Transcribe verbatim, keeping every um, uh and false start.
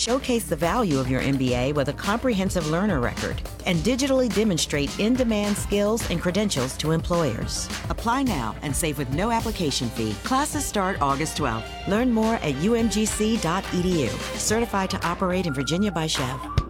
showcase the value of your M B A with a comprehensive learner record and digitally demonstrate in-demand skills and credentials to employers. Apply now and save with no application fee. Classes start August twelfth. Learn more at u m g c dot e d u. Certified to operate in Virginia by Chev.